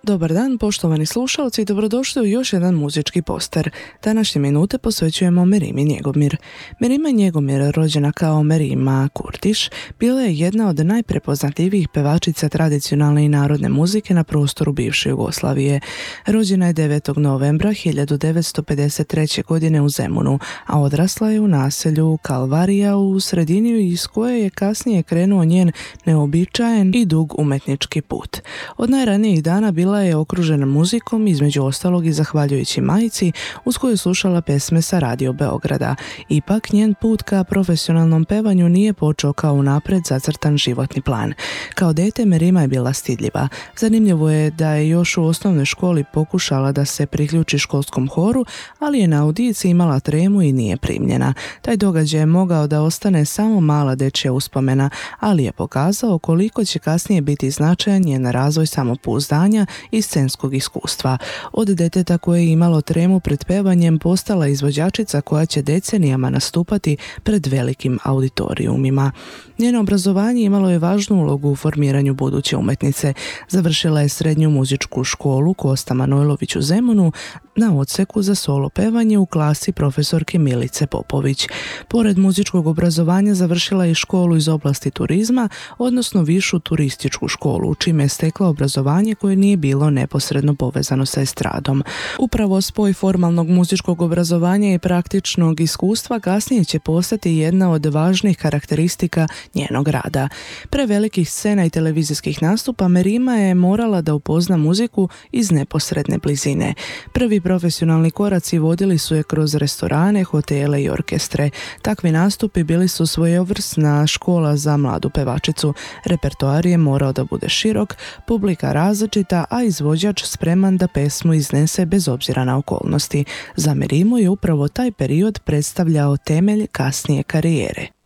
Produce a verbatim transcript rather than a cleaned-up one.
Dobar dan, poštovani slušalci, i dobrodošli u još jedan muzički poster. Današnje minute posvećujemo Merimi Njegomir. Merima Njegomir, rođena kao Merima Kurtiš, bila je jedna od najprepoznatljivijih pevačica tradicionalne i narodne muzike na prostoru bivše Jugoslavije. Rođena je devetog novembra hiljadu devetsto pedeset treće. godine u Zemunu, a odrasla je u naselju Kalvarija u sredini iz koje je kasnije krenuo njen neobičajen i dug umetnički put. Od najranijih dana bila je okružena muzikom, između ostalog i zahvaljujući majci uz koju je slušala pesme sa Radio Beograda. Ipak njen put ka profesionalnom pevanju nije počeo kao unapred zacrtan životni plan. Kao dete Merima je bila stidljiva. Zanimljivo je da je još u osnovnoj školi pokušala da se priključi školskom horu, ali je na audiciji imala tremu i nije primljena. Taj događaj je mogao da ostane samo mala dečja uspomena, ali je pokazao koliko će kasnije biti značajan njen razvoj samopouzdanja i scenskog iskustva. Od deteta koje je imalo tremu pred pevanjem postala izvođačica koja će decenijama nastupati pred velikim auditorijumima. Njeno obrazovanje imalo je važnu ulogu u formiranju buduće umetnice. Završila je srednju muzičku školu Kosta Manojlović u Zemunu na odseku za solo pevanje u klasi profesorke Milice Popović. Pored muzičkog obrazovanja završila je školu iz oblasti turizma, odnosno višu turističku školu, čime je stekla obrazovanje koje nije bilo neposredno povezano sa estradom. Upravo spoj formalnog muzičkog obrazovanja i praktičnog iskustva kasnije će postati jedna od važnih karakteristika njenog rada. Pre velikih scena i televizijskih nastupa Merima je morala da upozna muziku iz neposredne blizine. Prvi profesionalni koraci vodili su je kroz restorane, hotele i orkestre. Takvi nastupi bili su svojevrsna škola za mladu pevačicu. Repertoar je morao da bude širok, publika različita, a izvođač spreman da pesmu iznese bez obzira na okolnosti. Za Merimu je upravo taj period predstavljao temelj kasnije karijere.